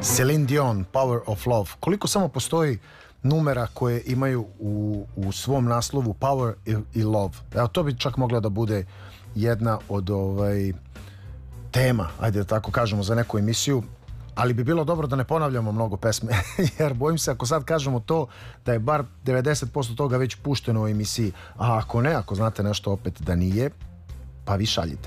Celine Dion, Power of Love. Koliko samo postoji numera koje imaju u svom naslovu Power i Love. Evo, to bi čak mogla da bude jedna od tema, ajde da tako kažemo, za neku emisiju, ali bi bilo dobro da ne ponavljamo mnogo pesme, jer bojim se ako sad kažemo to da je bar 90% toga već pušteno u emisiji, a ako ne, ako znate nešto opet da nije, pa vi šaljite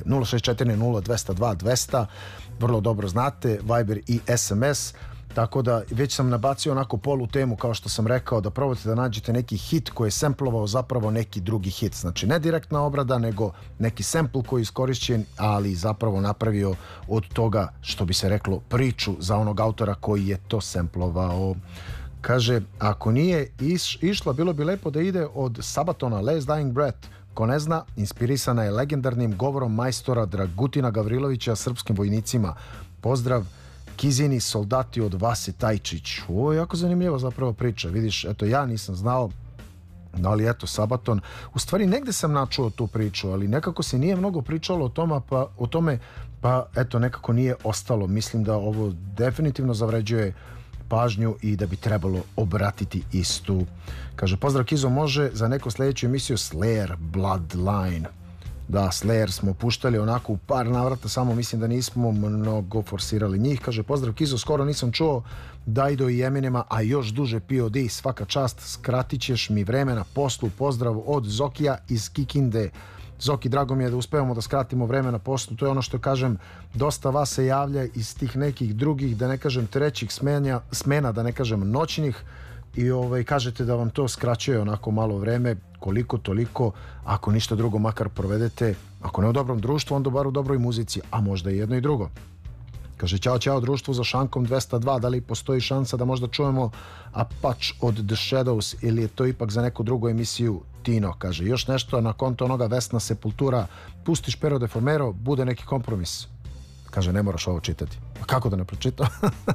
064020202, vrlo dobro znate, Viber i SMS, tako da već sam nabacio onako polu temu, kao što sam rekao, da probate da nađete neki hit koji je samplovao zapravo neki drugi hit, znači ne direktna obrada, nego neki sample koji je iskorišćen, ali zapravo napravio od toga, što bi se reklo, priču za onog autora koji je to samplovao. Kaže, ako nije išla, bilo bi lepo da ide od Sabatona, Last Dying Breath. Ko ne zna, inspirisana je legendarnim govorom majstora Dragutina Gavrilovića srpskim vojnicima. Pozdrav, Kizini soldati od Vase Tajčić. Ovo je jako zanimljiva zapravo priča. Vidiš, eto, ja nisam znao, ali eto, Sabaton. U stvari, negde sam načuo tu priču, ali nekako se nije mnogo pričalo o tome, pa eto, nekako nije ostalo. Mislim da ovo definitivno zavređuje pažnju i da bi trebalo obratiti istu. Kaže, pozdrav Kizo, može za neku sljedeću emisiju Slayer Bloodline. Da, Slayer smo puštali onako u par navrata, samo mislim da nismo mnogo forsirali njih. Kaže, pozdrav Kizo, skoro nisam čuo Dajdo i Eminema, a još duže POD, svaka čast, skratit ćeš mi vreme na poslu. Pozdrav od Zokija iz Kikinde. Zoki, drago mi je da uspevamo da skratimo vreme na poslu, to je ono što kažem, dosta vas se javlja iz tih nekih drugih, da ne kažem trećih smena, da ne kažem noćnih, i kažete da vam to skraćuje onako malo vreme, koliko toliko, ako ništa drugo makar provedete, ako ne u dobrom društvu, onda bar u dobroj muzici, a možda i jedno i drugo. Kaže, ćao društvu za šankom 202, da li postoji šansa da možda čujemo Apache od The Shadows ili je to ipak za neku drugu emisiju? Tino kaže, još nešto na konto onoga Vesna Sepultura, pustiš Pero de Formero, bude neki kompromis. Kaže, ne moraš ovo čitati. A kako da ne pročitam?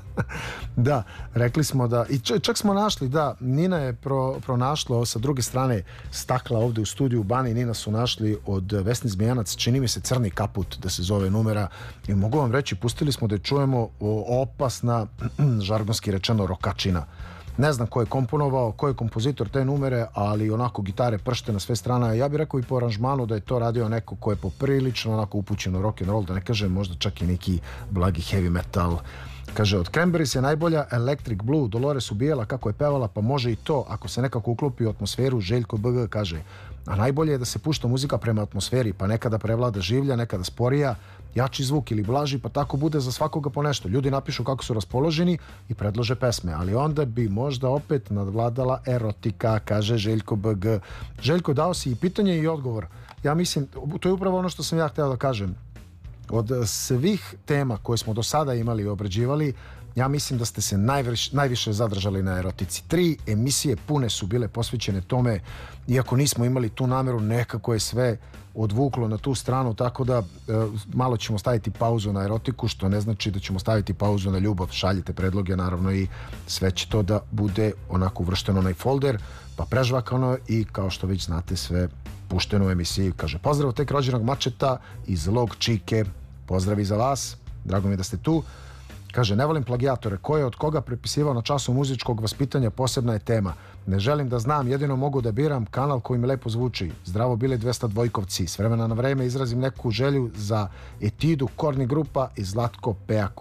Da, rekli smo da, i čak smo našli, da, Nina je pronašla sa druge strane stakla ovde u studiju u Bani, Nina su našli od Vesni Zmijanac, čini mi se Crni kaput da se zove numera, i mogu vam reći, pustili smo da je čujemo opasna, žargonski rečeno, rokačina. Ne znam ko je komponovao, ko je kompozitor te numere, ali onako gitare pršte na sve strane. Ja bih rekao i po aranžmanu da je to radio neko ko je poprilično onako upućen u rock and roll, da ne kažem možda čak i neki blagi heavy metal. Kaže, od Cranberries je najbolja Electric Blue, Dolores Ubijela kako je pevala, pa može i to ako se nekako uklopi u atmosferu. Željko BG kaže, a najbolje je da se pušta muzika prema atmosferi, pa nekada prevlada življa, nekada sporija, jači zvuk ili blaži, pa tako bude za svakoga po nešto. Ljudi napišu kako su raspoloženi i predlože pesme, ali onda bi možda opet nadvladala erotika, kaže Željko BG. Željko, dao si i pitanje i odgovor. Ja mislim, to je upravo ono što sam ja hteo da kažem. Od svih tema koje smo do sada imali i obrađivali, ja mislim da ste se najviše zadržali na erotici. 3 emisije pune su bile posvećene tome, iako nismo imali tu nameru, nekako je sve odvuklo na tu stranu, tako da malo ćemo staviti pauzu na erotiku, što ne znači da ćemo staviti pauzu na ljubav. Šaljite predloge, naravno, i sve će to da bude onako uvršteno na folder, pa prežvakano i kao što već znate sve pušteno u emisiji. Kaže, pozdrav tek rođenog mačeta iz Log Čike, pozdrav i za vas, drago mi je da ste tu. Kaže, ne volim plagijatore, ko je od koga prepisivao na času muzičkog vaspitanja, posebna je tema. Ne želim da znam, jedino mogu da biram kanal koji mi lepo zvuči. Zdravo bili 200 dvojkovci. S vremena na vreme izrazim neku želju za Etidu, Korni grupa i Zlatko Pejako.